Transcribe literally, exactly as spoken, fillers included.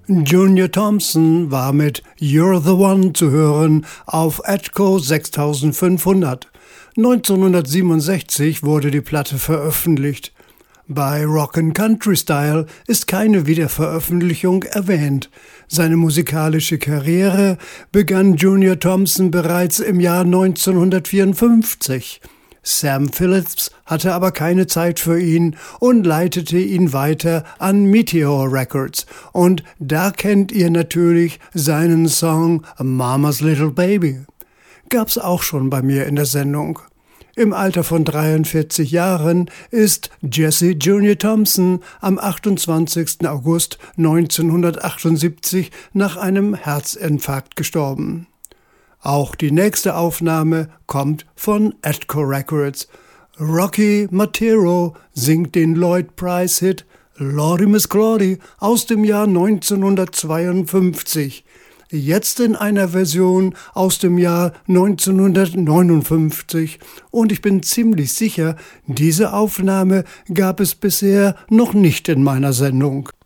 Junior Thompson war mit You're the One zu hören auf Atco sechstausendfünfhundert. neunzehnhundertsiebenundsechzig wurde die Platte veröffentlicht. Bei Rockin' Country Style ist keine Wiederveröffentlichung erwähnt. Seine musikalische Karriere begann Junior Thompson bereits im Jahr neunzehnhundertvierundfünfzig. Sam Phillips hatte aber keine Zeit für ihn und leitete ihn weiter an Meteor Records. Und da kennt ihr natürlich seinen Song Mama's Little Baby. Gab's auch schon bei mir in der Sendung. Im Alter von dreiundvierzig Jahren ist Jesse Junior Thompson am achtundzwanzigsten August neunzehnhundertachtundsiebzig nach einem Herzinfarkt gestorben. Auch die nächste Aufnahme kommt von Atco Records. Rocky Matero singt den Lloyd Price-Hit Lordy Miss Claudie aus dem Jahr neunzehnhundertzweiundfünfzig. Jetzt in einer Version aus dem Jahr neunzehnhundertneunundfünfzig. Und ich bin ziemlich sicher, diese Aufnahme gab es bisher noch nicht in meiner Sendung.